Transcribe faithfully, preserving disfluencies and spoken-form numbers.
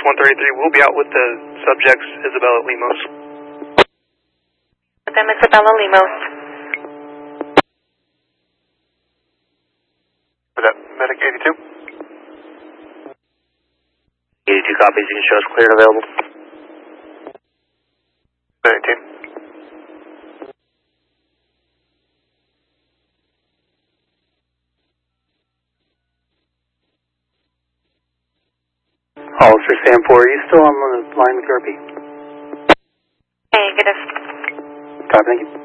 one thirty-three will be out with the subjects, Isabella Lemos. With them, Isabella Lemos. For that, medic eighty-two. eighty-two copies, you can show us clear and available. nineteen. Officer Sam four, are you still on the line with Garby? Negative. Copy, thank you.